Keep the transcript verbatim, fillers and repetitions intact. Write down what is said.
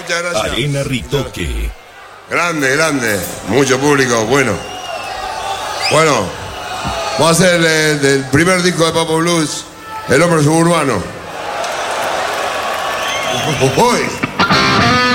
muchas gracias. Arena Ritoque. Grande, grande. Mucho público, bueno. Bueno, vamos a hacer el, del primer disco de Papo Blues, El Hombre Suburbano. Uy.